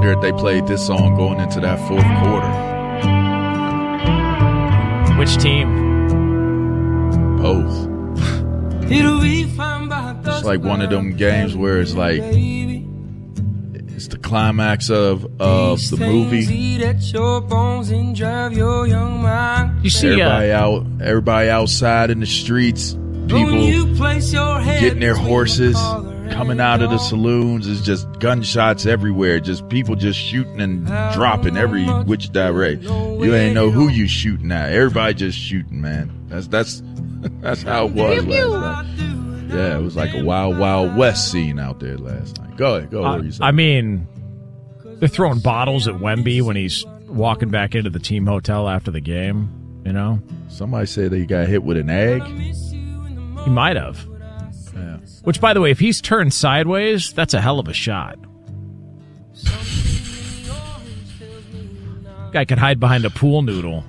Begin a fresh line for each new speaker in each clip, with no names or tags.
wonder if they played this song going into that fourth quarter.
Which team?
Both. It's like one of them games where it's like it's the climax of the movie.
You see
everybody outside in the streets, people getting their horses, coming out of the saloons. Is just gunshots everywhere, just people just shooting and dropping every which direction. You ain't know who you shooting at. Everybody just shooting, man. That's how it was last night. Yeah, it was like a Wild Wild West scene out there last night. Go ahead. What you saying?
I mean, they're throwing bottles at Wemby when he's walking back into the team hotel after the game, you know?
Somebody said that he got hit with an egg.
He might have.
Yeah.
Which, by the way, if he's turned sideways, that's a hell of a shot. Guy could hide behind a pool noodle.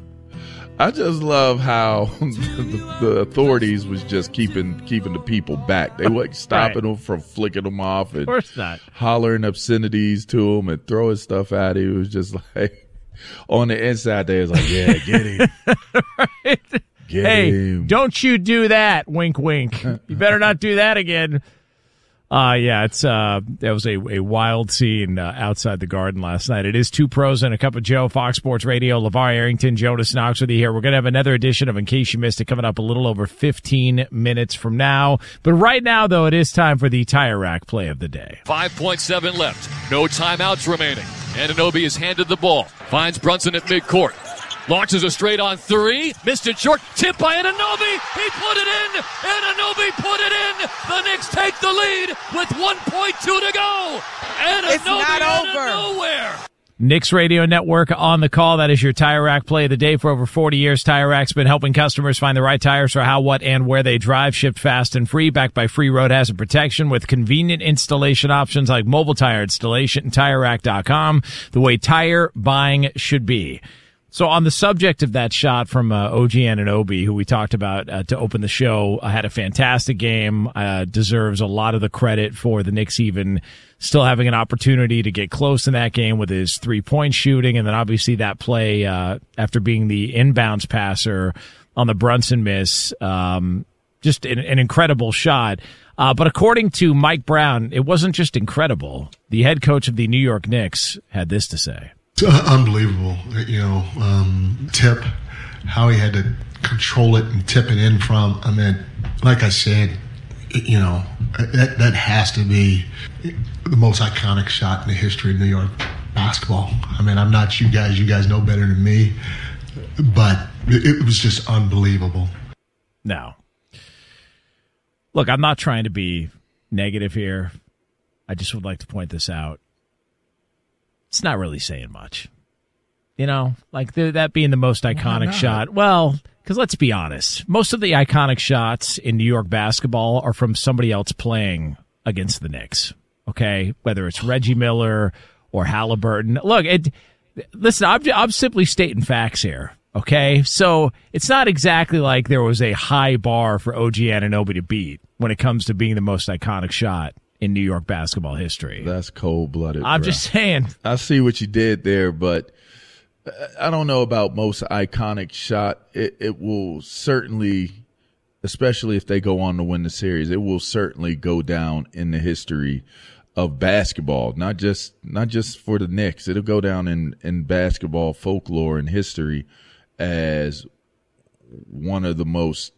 I just love how the authorities was just keeping the people back. They wasn't stopping them from flicking them off and
of course not.
Hollering obscenities to them and throwing stuff at him. It was just like on the inside they was like, yeah, get him.
Right?
Get him.
Don't you do that, wink wink. You better not do that again. Yeah, that was a wild scene outside the Garden last night. It is Two Pros and a Cup of Joe, Fox Sports Radio. LeVar Arrington, Jonas Knox with you here. We're going to have another edition of In Case You Missed It coming up a little over 15 minutes from now. But right now, though, it is time for the Tire Rack play of the day.
5.7 left. No timeouts remaining. Anunoby is handed the ball. Finds Brunson at midcourt. Launches a straight on three. Missed it short. Tip by Anunoby. He put it in. Anunoby put it in. The Knicks take the lead with 1.2 to go. Anunoby
it's not
out
over.
of nowhere.
Knicks Radio Network on the call. That is your Tire Rack play of the day. For over 40 years, Tire Rack's been helping customers find the right tires for how, what, and where they drive. Shipped fast and free, backed by free road hazard protection with convenient installation options like mobile tire installation and TireRack.com. The way tire buying should be. So on the subject of that shot from OG Anunoby, who we talked about to open the show, had a fantastic game, deserves a lot of the credit for the Knicks even still having an opportunity to get close in that game with his three-point shooting, and then obviously that play after being the inbounds passer on the Brunson miss, just an incredible shot. But according to Mike Brown, it wasn't just incredible. The head coach of the New York Knicks had this to say.
Unbelievable, tip, how he had to control it and tip it in from. I mean, like I said, that has to be the most iconic shot in the history of New York basketball. I mean, I'm not you guys know better than me, but it was just unbelievable.
No. Look, I'm not trying to be negative here. I just would like to point this out. It's not really saying much. Like that being the most iconic shot. Well, because let's be honest. Most of the iconic shots in New York basketball are from somebody else playing against the Knicks. Okay? Whether it's Reggie Miller or Halliburton. Look, listen, I'm simply stating facts here. Okay? So it's not exactly like there was a high bar for OG Anunoby to beat when it comes to being the most iconic shot in New York basketball history.
That's cold-blooded.
I'm just saying.
I see what you did there, but I don't know about most iconic shot. It will certainly, especially if they go on to win the series, it will certainly go down in the history of basketball, not just for the Knicks. It'll go down in basketball folklore and history as one of the most,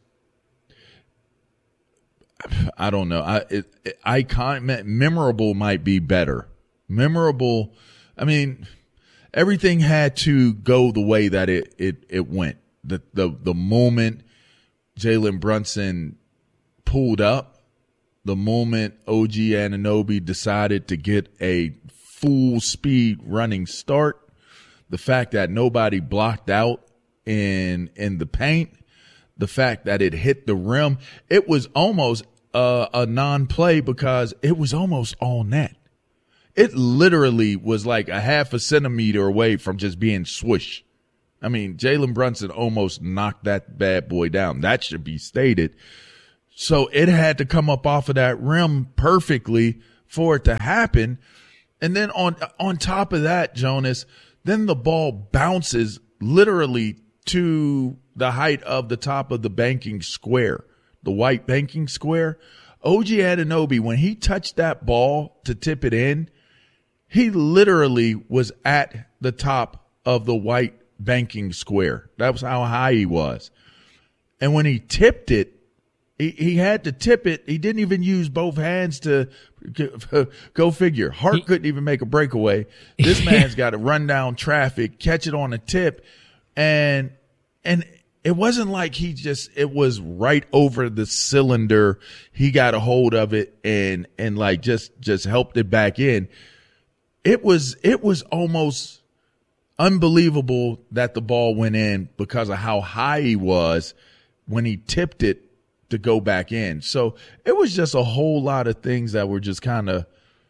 I don't know. Memorable might be better. Memorable. I mean, everything had to go the way that it went. The moment Jalen Brunson pulled up, the moment OG Anunoby decided to get a full speed running start, the fact that nobody blocked out in the paint, the fact that it hit the rim, it was almost a non-play because it was almost all net. It literally was like a half a centimeter away from just being swoosh. I mean, Jalen Brunson almost knocked that bad boy down. That should be stated. So it had to come up off of that rim perfectly for it to happen. And then on top of that, Jonas, then the ball bounces literally to the height of the top of the banking square, the white banking square. OG Anunoby, when he touched that ball to tip it in, he literally was at the top of the white banking square. That was how high he was. And when he tipped it, he had to tip it. He didn't even use both hands to go figure. Hart couldn't even make a breakaway. This man's got to run down traffic, catch it on a tip. And it wasn't like it was right over the cylinder. He got a hold of it and like just helped it back in. It was almost unbelievable that the ball went in because of how high he was when he tipped it to go back in. So it was just a whole lot of things that were just kind of,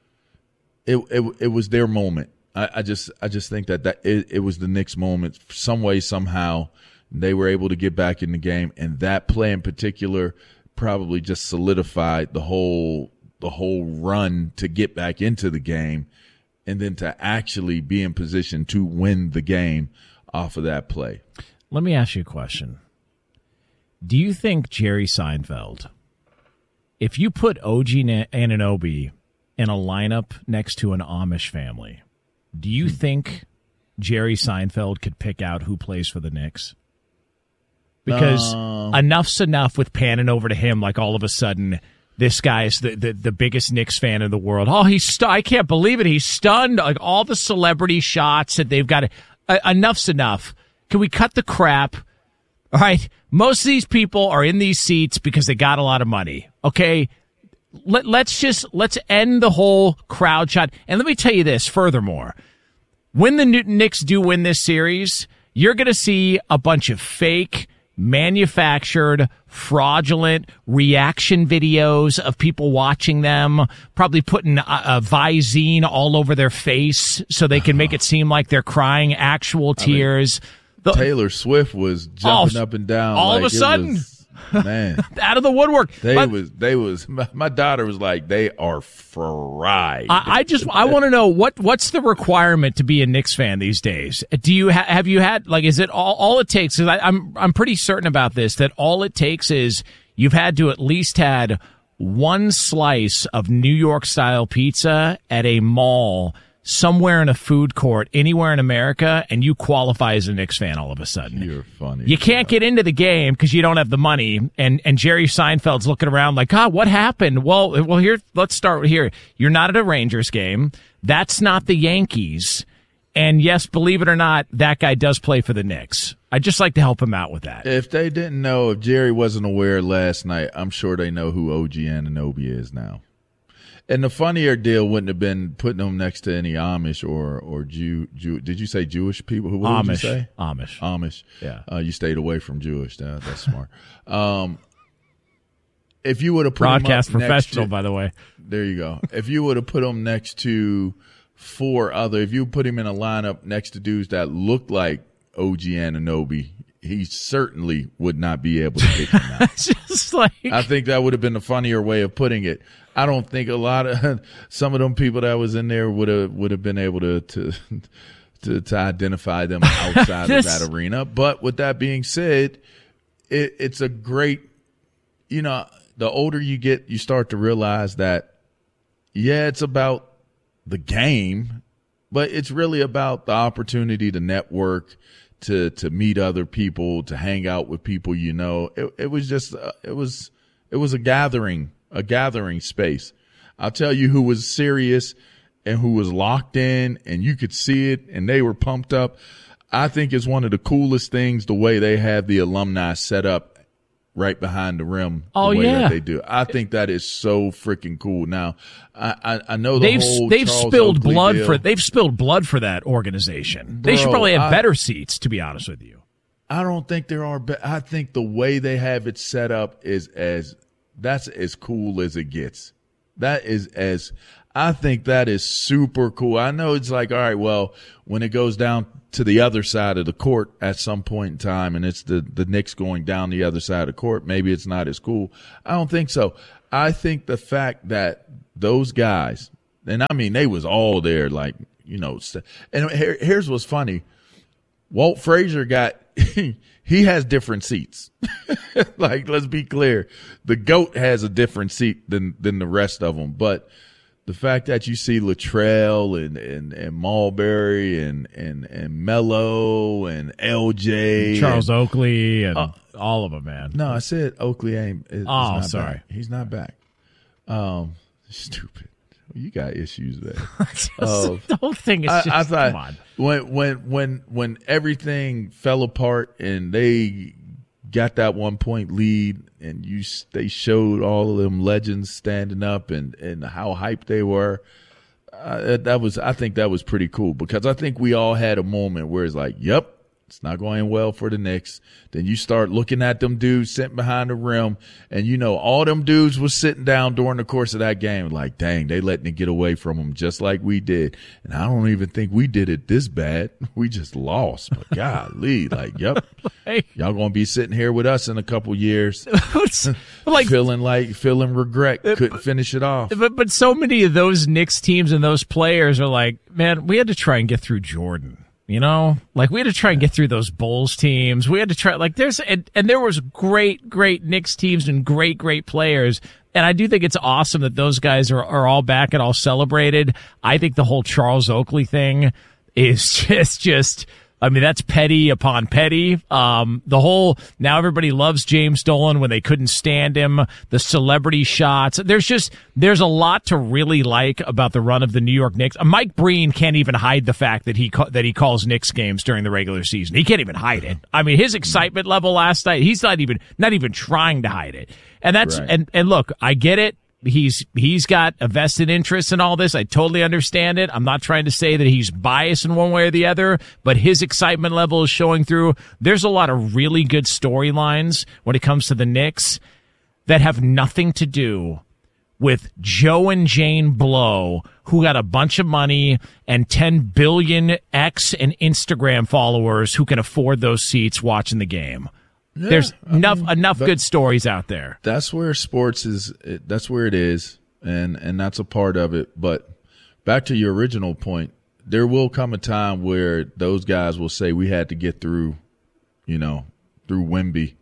it was their moment. I just think that it was the Knicks' moment. Some way, somehow, they were able to get back in the game, and that play in particular probably just solidified the whole run to get back into the game, and then to actually be in position to win the game off of that play.
Let me ask you a question. Do you think Jerry Seinfeld, if you put OG Anunoby in a lineup next to an Amish family, do you think Jerry Seinfeld could pick out who plays for the Knicks? Because enough's enough with panning over to him like all of a sudden this guy is the biggest Knicks fan in the world. Oh, I can't believe it. He's stunned. Like all the celebrity shots that they've got. Enough's enough. Can we cut the crap? All right. Most of these people are in these seats because they got a lot of money. Okay. Let's end the whole crowd shot. And let me tell you this furthermore. When the Knicks do win this series, you're going to see a bunch of fake, manufactured, fraudulent reaction videos of people watching them, probably putting a Visine all over their face so they can make it seem like they're crying actual tears.
Taylor Swift was jumping up and down.
All of a sudden.
Man,
out of the woodwork.
My daughter was like, they are fried.
I want to know what's the requirement to be a Knicks fan these days? Do you have you had, like, is it all it takes? Cause I'm pretty certain about this, that all it takes is you've had to at least had one slice of New York style pizza at a mall somewhere in a food court anywhere in America, and you qualify as a Knicks fan all of a sudden.
You're funny.
You can't get into the game because you don't have the money, and Jerry Seinfeld's looking around like, God, what happened? Well, here, let's start here. You're not at a Rangers game. That's not the Yankees. And yes, believe it or not, that guy does play for the Knicks. I'd just like to help him out with that.
If they didn't know, if Jerry wasn't aware last night, I'm sure they know who OG Anunoby is now. And the funnier deal wouldn't have been putting him next to any Amish or Jew. Did you say Jewish people? What
Amish.
Did you say?
Amish.
Yeah. You stayed away from Jewish. That's smart. If you would have put
broadcast
him up
professional,
next to,
by the way.
There you go. If you would have put him next to if you put him in a lineup next to dudes that looked like OG Anunoby, he certainly would not be able to pick him out.
Just like,
I think that would have been the funnier way of putting it. I don't think some of them people that was in there would have been able to identify them outside of that arena. But with that being said, it's a great, the older you get, you start to realize that, yeah, it's about the game, but it's really about the opportunity to network, to meet other people, to hang out with people. It was just it was a gathering space. I'll tell you who was serious and who was locked in, and you could see it, and they were pumped up. I think it's one of the coolest things, the way they have the alumni set up right behind the rim.
Oh,
the way
yeah.
that they do. I think that is so freaking cool. Now, I know
they've spilled blood
deal.
they've spilled blood for that organization. They should probably have better seats, to be honest with you.
I don't think there are. I think the way they have it set up that's as cool as it gets. I think that is super cool. I know it's like, all right, well, when it goes down to the other side of the court at some point in time, and it's the Knicks going down the other side of the court, maybe it's not as cool. I don't think so. I think the fact that those guys And I mean, they was all there, like, you know. And here's what's funny. Walt Frazier he has different seats. Like, let's be clear. The GOAT has a different seat than the rest of them. But the fact that you see Latrell and Marbury and Melo and LJ.
Charles Oakley and all of them, man.
No, I said Oakley ain't.
Sorry.
Back. He's not back. Stupid. You got issues there.
The whole thing is just,
I thought,
come on.
When everything fell apart and they got that 1 point lead and they showed all of them legends standing up and how hyped they were, I think that was pretty cool, because I think we all had a moment where it's like, yep, it's not going well for the Knicks. Then you start looking at them dudes sitting behind the rim, and you know all them dudes was sitting down during the course of that game like, dang, they letting it get away from them just like we did. And I don't even think we did it this bad. We just lost. But golly, like, yep, y'all going to be sitting here with us in a couple years
like
feeling regret, couldn't finish it off.
But so many of those Knicks teams and those players are like, man, we had to try and get through Jordan. You know, like, we had to try and get through those Bulls teams. We had to try, like, and there was great Knicks teams and great players. And I do think it's awesome that those guys are all back and all celebrated. I think the whole Charles Oakley thing is just, I mean, that's petty upon petty. The whole, now everybody loves James Dolan when they couldn't stand him, the celebrity shots. There's a lot to really like about the run of the New York Knicks. Mike Breen can't even hide the fact that he calls Knicks games during the regular season. He can't even hide it. I mean, his excitement level last night, he's not even trying to hide it. And that's, right. And look, I get it. He's got a vested interest in all this. I totally understand it. I'm not trying to say that he's biased in one way or the other, but his excitement level is showing through. There's a lot of really good storylines when it comes to the Knicks that have nothing to do with Joe and Jane Blow, who got a bunch of money and 10 billion X and Instagram followers who can afford those seats watching the game. Yeah, there's enough good stories out there.
That's where sports is. That's where it is, and that's a part of it. But back to your original point, there will come a time where those guys will say we had to get through, through Wemby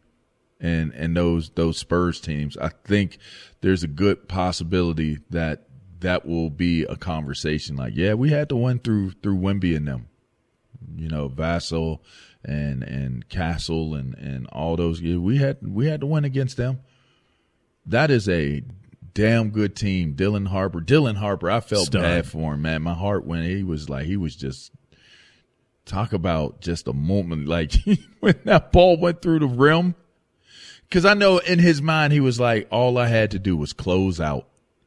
and those Spurs teams. I think there's a good possibility that will be a conversation. Like, yeah, we had to win through Wemby and them, Vassell and Castle and all those. We had to win against them. That is a damn good team. Dylan Harper, I felt bad for him, man. My heart went. He was just talk about just a moment, like when that ball went through the rim. Because I know in his mind he was like, all I had to do was close out.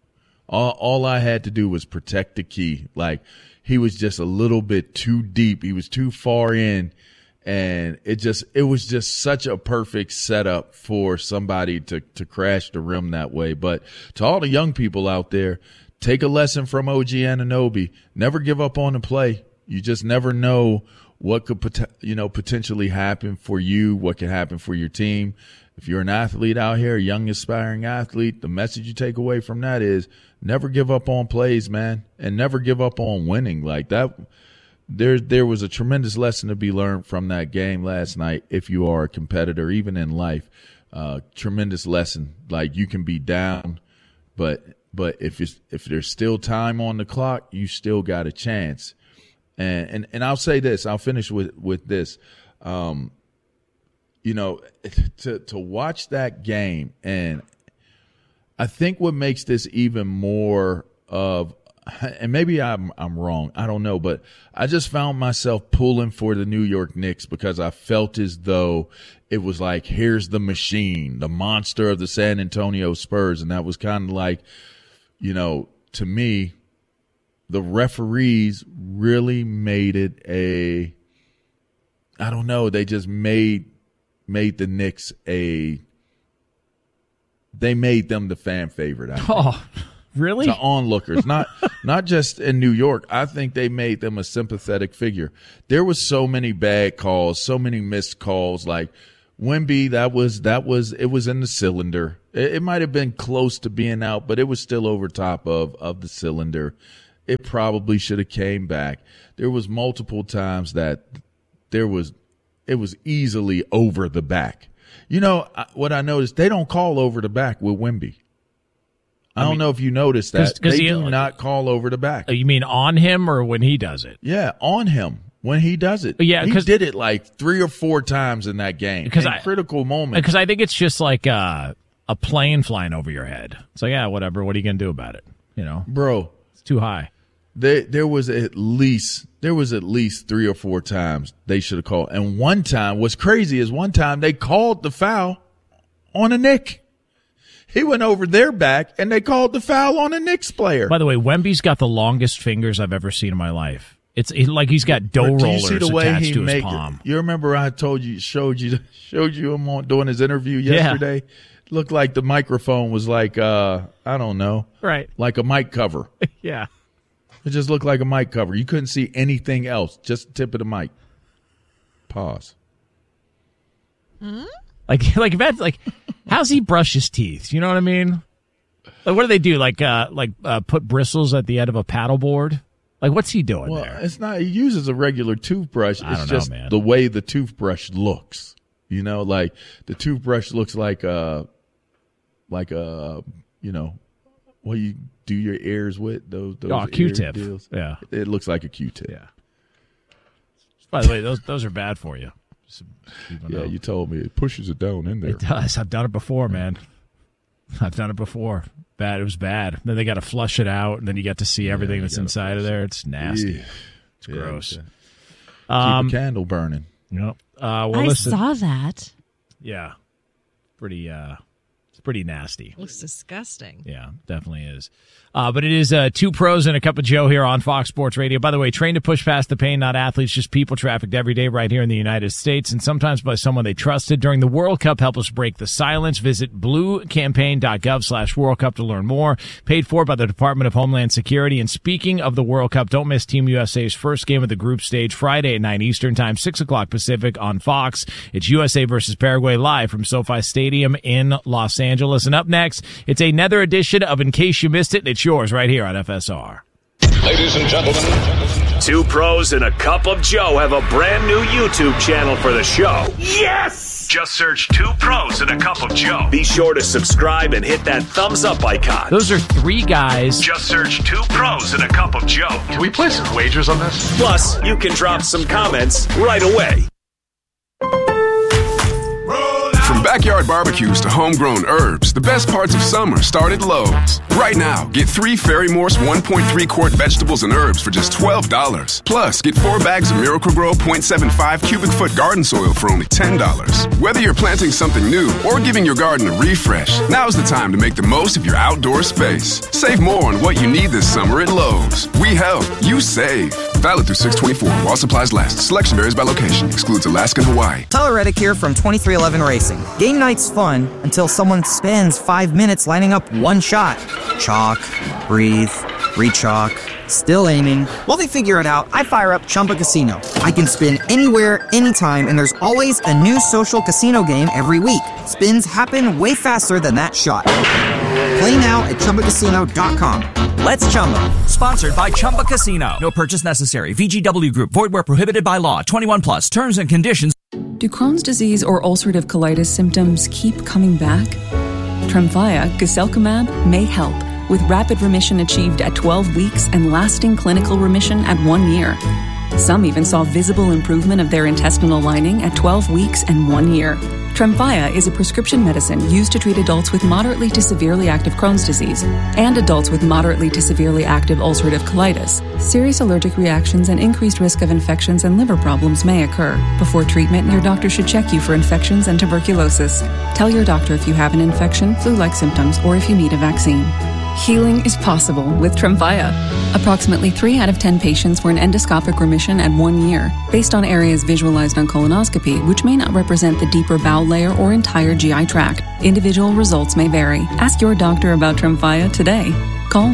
All I had to do was protect the key. Like, he was just a little bit too deep. He was too far in. And it was just such a perfect setup for somebody to crash the rim that way. But to all the young people out there, take a lesson from OG Anunoby. Never give up on the play. You just never know what could potentially happen for you, what could happen for your team. If you're an athlete out here, a young aspiring athlete, the message you take away from that is never give up on plays, man, and never give up on winning. Like that. There was a tremendous lesson to be learned from that game last night. If you are a competitor, even in life, tremendous lesson. Like, you can be down, but if there's still time on the clock, you still got a chance. And I'll say this. I'll finish with this. To watch that game, and I think what makes this even more of. And maybe I'm wrong. I don't know. But I just found myself pulling for the New York Knicks because I felt as though it was like, here's the machine, the monster of the San Antonio Spurs. And that was kind of like, to me, the referees really made it I don't know. They just made the Knicks they made them the fan favorite. I think.
Oh. Really?
To onlookers, not just in New York. I think they made them a sympathetic figure. There was so many bad calls, so many missed calls. Like, Wemby, it was in the cylinder. It might have been close to being out, but it was still over top of the cylinder. It probably should have came back. There was multiple times that it was easily over the back. You know, what I noticed, they don't call over the back with Wemby. I don't know if you noticed that. They do not call over the back.
You mean on him or when he does it?
Yeah, on him when he does it.
Yeah,
he did it like 3 or 4 times in that game. Critical moments.
Because I think it's just like a plane flying over your head. It's like, yeah, whatever. What are you going to do about it? You know?
Bro.
It's too high.
There was at least 3 or 4 times they should have called. And one time, what's crazy is one time they called the foul on a Knick. He went over their back, and they called the foul on a Knicks player.
By the way, Wemby's got the longest fingers I've ever seen in my life. It's like he's got dough rollers attached to his palm.
You remember I showed you him doing his interview yesterday? Yeah. Looked like the microphone was like, I don't know.
Right.
Like a mic cover.
Yeah.
It just looked like a mic cover. You couldn't see anything else, just the tip of the mic. Pause.
Hmm? Like how's he brush his teeth? You know what I mean? Like, what do they do? Put bristles at the end of a paddleboard? Like, what's he doing there?
It's not. He uses a regular toothbrush. It's just the way the toothbrush looks. You know, like the toothbrush looks like a you know, what you do your ears with those
Q-tip.
Deals.
Yeah,
it looks like a Q-tip.
Yeah. By the way, those are bad for you.
Yeah, you told me it pushes it down in there.
It does. I've done it before, man. I've done it before. Bad. It was bad. Then they got to flush it out, and then you get to see everything that's inside of there. It's nasty. Yeah. It's gross.
Keep a candle burning.
Yep.
I saw that.
Yeah. It's pretty nasty.
Looks disgusting.
Yeah, definitely is. But it is 2 pros and a cup of Joe here on Fox Sports Radio. By the way, trained to push past the pain, not athletes, just people trafficked every day right here in the United States, and sometimes by someone they trusted. During the World Cup, help us break the silence. Visit bluecampaign.gov/World Cup to learn more. Paid for by the Department of Homeland Security. And speaking of the World Cup, don't miss Team USA's first game of the group stage Friday at 9 Eastern Time, 6 o'clock Pacific on Fox. It's USA versus Paraguay live from SoFi Stadium in Los Angeles. And up next, it's another edition of In Case You Missed It, and it's yours right here on FSR.
Ladies and gentlemen,
2 pros and a cup of Joe have a brand new YouTube channel for the show.
Yes!
Just search 2 pros and a cup of Joe. Be sure to subscribe and hit that thumbs up icon.
Those are 3 guys.
Just search 2 pros and a cup of Joe.
Can we place some wagers on this?
Plus, you can drop some comments right away.
From backyard barbecues to homegrown herbs, the best parts of summer start at Lowe's. Right now, get 3 Ferry Morse 1.3 quart vegetables and herbs for just $12. Plus, get 4 bags of Miracle-Gro 0.75 cubic foot garden soil for only $10. Whether you're planting something new or giving your garden a refresh, now's the time to make the most of your outdoor space. Save more on what you need this summer at Lowe's. We help, you save. Valid through 6/24 while supplies last. Selection varies by location. Excludes Alaska and Hawaii.
Tyler Reddick here from 2311 Racing. Game night's fun until someone spends 5 minutes lining up one shot. Chalk, breathe, re-chalk, still aiming. While they figure it out, I fire up Chumba Casino. I can spin anywhere, anytime, and there's always a new social casino game every week. Spins happen way faster than that shot. Play now at ChumbaCasino.com. Let's Chumba.
Sponsored by Chumba Casino. No purchase necessary. VGW Group. Void where prohibited by law. 21 plus. Terms and conditions.
Do Crohn's disease or ulcerative colitis symptoms keep coming back? Tremfya, guselkumab, may help, with rapid remission achieved at 12 weeks and lasting clinical remission at 1 year. Some even saw visible improvement of their intestinal lining at 12 weeks and 1 year. Tremfya is a prescription medicine used to treat adults with moderately to severely active Crohn's disease and adults with moderately to severely active ulcerative colitis. Serious allergic reactions and increased risk of infections and liver problems may occur. Before treatment, your doctor should check you for infections and tuberculosis. Tell your doctor if you have an infection, flu-like symptoms, or if you need a vaccine. Healing is possible with Tremfya. Approximately 3 out of 10 patients were in endoscopic remission at 1 year, based on areas visualized on colonoscopy, which may not represent the deeper bowel layer or entire GI tract. Individual results may vary. Ask your doctor about Tremfya today. Call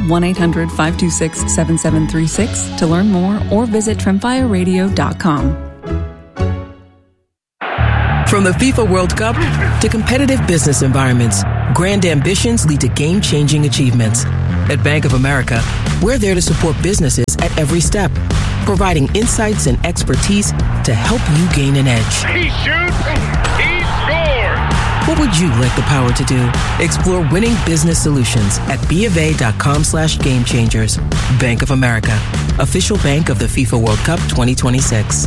1-800-526-7736 to learn more or visit TremfyaRadio.com.
From the FIFA World Cup to competitive business environments, grand ambitions lead to game-changing achievements. At Bank of America, we're there to support businesses at every step, providing insights and expertise to help you gain an edge.
He shoots, he scores!
What would you like the power to do? Explore winning business solutions at BofA.com/gamechangers. Bank of America, official bank of the FIFA World Cup 2026.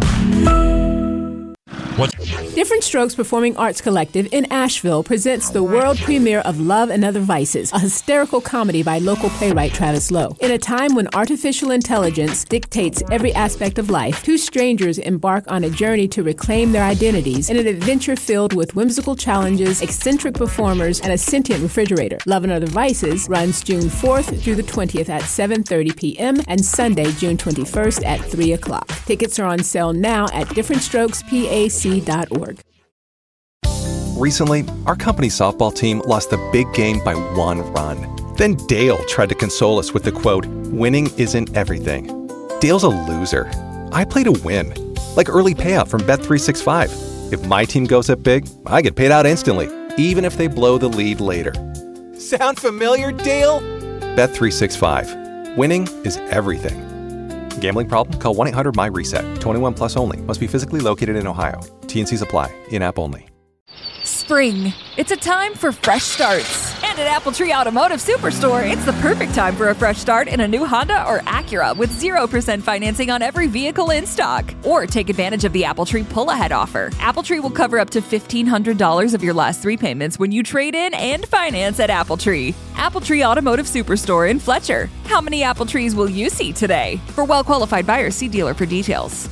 Different Strokes Performing Arts Collective in Asheville presents the world premiere of Love and Other Vices, a hysterical comedy by local playwright Travis Lowe. In a time when artificial intelligence dictates every aspect of life, two strangers embark on a journey to reclaim their identities in an adventure filled with whimsical challenges, eccentric performers, and a sentient refrigerator. Love and Other Vices runs June 4th through the 20th at 7:30 p.m. and Sunday, June 21st at 3 o'clock. Tickets are on sale now at differentstrokespac.org.
Recently, our company's softball team lost the big game by 1 run. Then Dale tried to console us with the quote, "Winning isn't everything." Dale's a loser. I play to win. Like early payout from Bet365. If my team goes up big, I get paid out instantly, even if they blow the lead later. Sound familiar, Dale? Bet365. Winning is everything. Gambling problem? Call 1-800-MY-RESET. 21 plus only. Must be physically located in Ohio. T&Cs apply. In-app only.
Spring. It's a time for fresh starts. And at Appletree Automotive Superstore, it's the perfect time for a fresh start in a new Honda or Acura with 0% financing on every vehicle in stock. Or take advantage of the Appletree pull-ahead offer. Appletree will cover up to $1,500 of your last 3 payments when you trade in and finance at Appletree. Appletree Automotive Superstore in Fletcher. How many Appletrees will you see today? For well-qualified buyers, see dealer for details.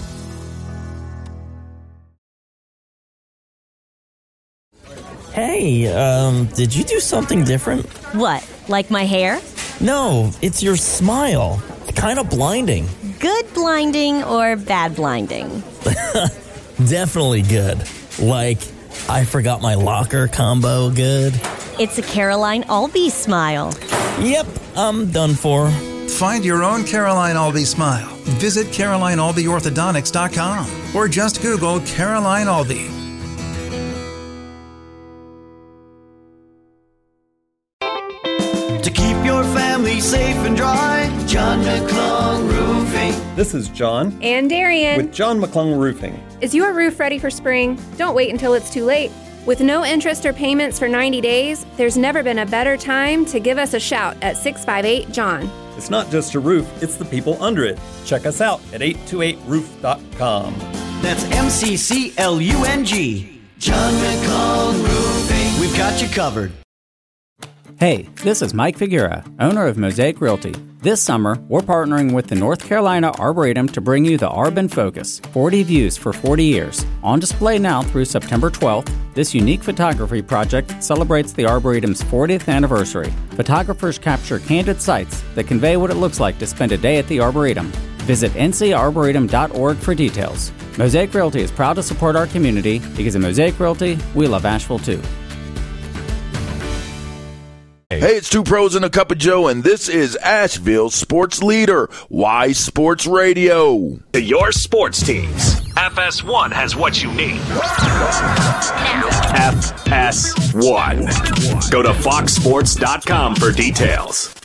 Hey, did you do something different?
What, like my hair?
No, it's your smile. Kind of blinding.
Good blinding or bad blinding?
Definitely good. Like, I forgot my locker combo good.
It's a Caroline Albee smile.
Yep, I'm done for.
Find your own Caroline Albee smile. Visit CarolineAlbeeOrthodontics.com or just Google Caroline Albee.
To keep your family safe and dry, John McClung Roofing.
This is John.
And Darian.
With John McClung Roofing.
Is your roof ready for spring? Don't wait until it's too late. With no interest or payments for 90 days, there's never been a better time to give us a shout at 658-JOHN.
It's not just a roof, it's the people under it. Check us out at 828roof.com.
That's MCCLUNG. John McClung Roofing. We've got you covered.
Hey, this is Mike Figuera, owner of Mosaic Realty. This summer, we're partnering with the North Carolina Arboretum to bring you the Arb in Focus, 40 views for 40 years. On display now through September 12th, this unique photography project celebrates the Arboretum's 40th anniversary. Photographers capture candid sights that convey what it looks like to spend a day at the Arboretum. Visit ncarboretum.org for details. Mosaic Realty is proud to support our community because at Mosaic Realty, we love Asheville too.
Hey, it's Two Pros and a Cup of Joe, and this is Asheville's sports leader, Y Sports Radio.
To your sports teams, FS1 has what you need. FS1. Go to foxsports.com for details.